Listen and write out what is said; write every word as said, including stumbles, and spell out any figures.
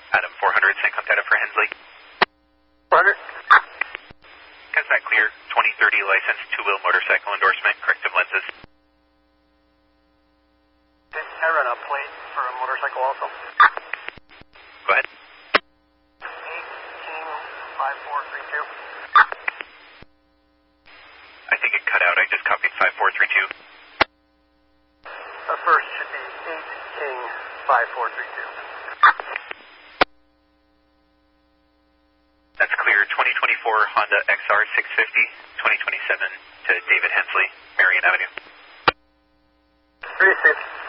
Adam four hundred, send contact for Hensley. four hundred. Is that clear? twenty thirty license, two-wheel motorcycle endorsement, corrective lenses. I run a plate for a motorcycle also. Go ahead. eight King five four three two. I think it cut out. I just copied five four three two. The first should be eight King five four three two. That's clear. twenty twenty-four Honda X R six fifty, twenty twenty-seven to David Hensley, Marion Avenue. Three six.